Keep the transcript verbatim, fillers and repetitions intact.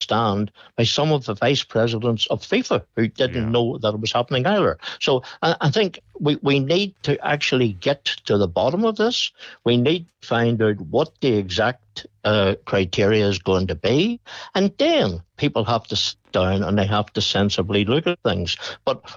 stand by some of the vice presidents of FIFA who didn't Yeah. know that it was happening either. So I, I think we, we need to actually get to the bottom of this. We need to find out what the exact uh, criteria is going to be. And then people have to sit down and they have to sensibly look at things. But